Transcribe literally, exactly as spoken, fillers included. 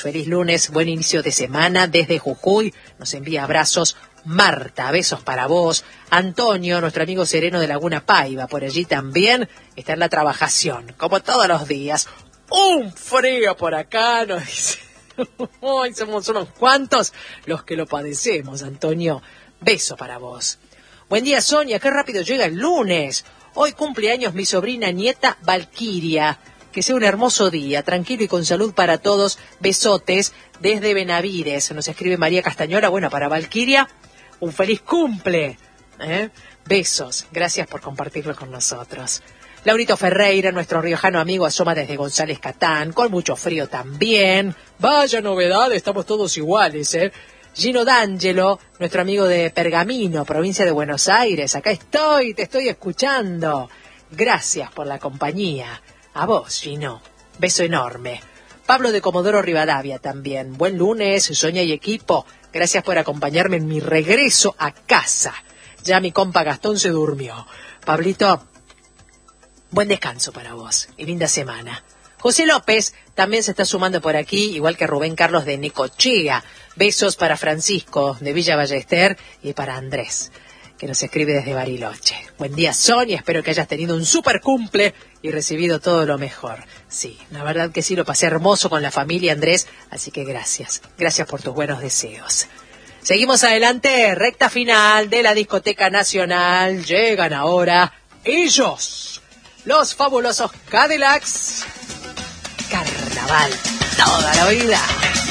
Feliz lunes, buen inicio de semana desde Jujuy. Nos envía abrazos Marta, besos para vos. Antonio, nuestro amigo sereno de Laguna Paiva, por allí también está en la trabajación, como todos los días. Un frío por acá, nos dice. Hoy somos unos cuantos los que lo padecemos, Antonio. Beso para vos. Buen día, Sonia, qué rápido llega el lunes. Hoy cumpleaños mi sobrina nieta Valquiria. Que sea un hermoso día, tranquilo y con salud para todos. Besotes desde Benavides. Nos escribe María Castañola. Bueno, para Valquiria, un feliz cumple. ¿Eh? Besos. Gracias por compartirlo con nosotros. Laurito Ferreira, nuestro riojano amigo, asoma desde González Catán, con mucho frío también. Vaya novedad, estamos todos iguales, ¿eh? Gino D'Angelo, nuestro amigo de Pergamino, provincia de Buenos Aires. Acá estoy, te estoy escuchando. Gracias por la compañía. A vos, Gino. Beso enorme. Pablo de Comodoro Rivadavia también. Buen lunes, Sonia y equipo. Gracias por acompañarme en mi regreso a casa. Ya mi compa Gastón se durmió. Pablito, buen descanso para vos y linda semana. José López también se está sumando por aquí, igual que Rubén Carlos de Necochea. Besos para Francisco de Villa Ballester y para Andrés, que nos escribe desde Bariloche. Buen día, Sonia, espero que hayas tenido un super cumple y recibido todo lo mejor. Sí, la verdad que sí, lo pasé hermoso con la familia, Andrés, así que gracias. Gracias por tus buenos deseos. Seguimos adelante, recta final de la Discoteca Nacional. Llegan ahora ellos, los fabulosos Cadillacs. Carnaval, toda la vida.